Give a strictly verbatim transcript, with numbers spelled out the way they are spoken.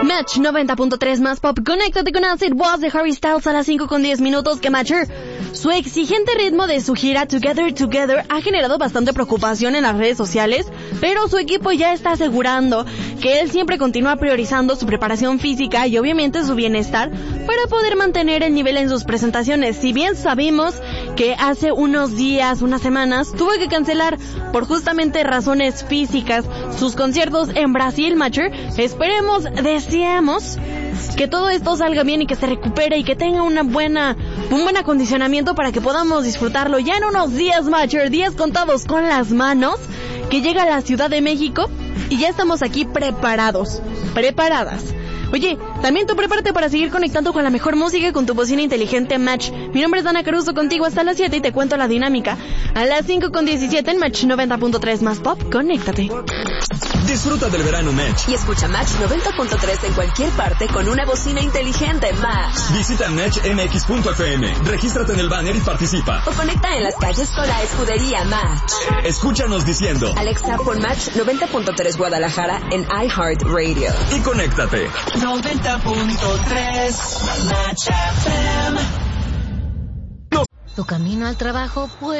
Match noventa punto tres más pop. Conéctate con Acid Was de Harry Styles a las cinco con diez minutos. Que Matcher, su exigente ritmo de su gira Together Together ha generado bastante preocupación en las redes sociales, pero su equipo ya está asegurando que él siempre continúa priorizando su preparación física y obviamente su bienestar para poder mantener el nivel en sus presentaciones. Si bien sabemos que hace unos días, unas semanas, tuvo que cancelar por justamente razones físicas sus conciertos en Brasil, Matcher, esperemos, deseamos que todo esto salga bien y que se recupere y que tenga una buena, un buen acondicionamiento para que podamos disfrutarlo ya en unos días, Matcher, días contados con las manos, que llega a la Ciudad de México y ya estamos aquí preparados, preparadas. Oye, también tú prepárate para seguir conectando con la mejor música con tu bocina inteligente Match. Mi nombre es Dana Caruso, contigo hasta las siete y te cuento la dinámica. A las cinco con diecisiete en Match noventa punto tres más pop, conéctate. Disfruta del verano Match. Y escucha Match noventa punto tres en cualquier parte con una bocina inteligente Match. Visita match m x punto f m, regístrate en el banner y participa. O conecta en las calles con la escudería Match. Escúchanos diciendo: Alexa, pon Match noventa punto tres Guadalajara en iHeartRadio. Y conéctate. noventa punto tres Match F M. Tu camino al trabajo puede